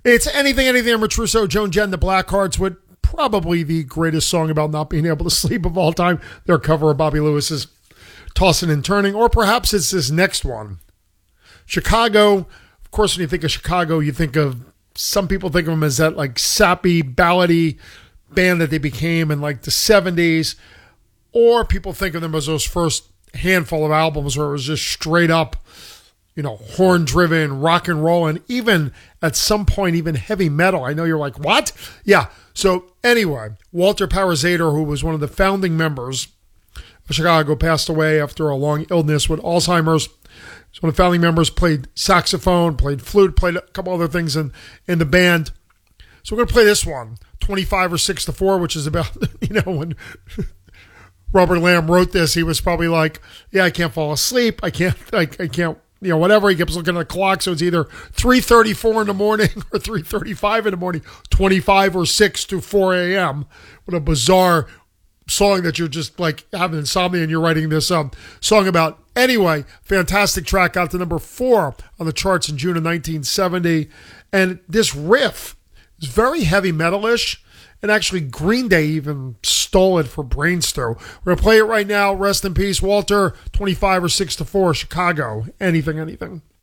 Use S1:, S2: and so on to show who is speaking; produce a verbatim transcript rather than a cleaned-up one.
S1: It's Anything, Anything. I'm Rich Russo, Joan Jett, the Blackhearts, with probably the greatest song about not being able to sleep of all time. Their cover of Bobby Lewis's Tossing and Turning, or perhaps it's this next one. Chicago. Of course, when you think of Chicago, you think of, some people think of them as that like sappy, ballady band that they became in like the seventies, or people think of them as those first handful of albums where it was just straight up, you know, horn driven, rock and roll, and even at some point, even heavy metal. I know you're like, what? Yeah. So anyway, Walter Parazater, who was one of the founding members of Chicago, passed away after a long illness with Alzheimer's. So one of the founding members, played saxophone, played flute, played a couple other things in, in the band. So we're going to play this one, twenty-five or six to four, which is about, you know, when Robert Lamb wrote this, he was probably like, yeah, I can't fall asleep. I can't, I, I can't, you know, whatever. He kept looking at the clock. So it's either three thirty-four in the morning or three thirty-five in the morning, twenty-five or six to four a.m. What a bizarre song that you're just like having insomnia and you're writing this um, song about. Anyway, fantastic track, got to number four on the charts in June of nineteen seventy. And this riff is very heavy metal-ish. And actually, Green Day even stole it for Brains Stew. We're going to play it right now. Rest in peace, Walter. twenty-five or six to four, Chicago. Anything, anything.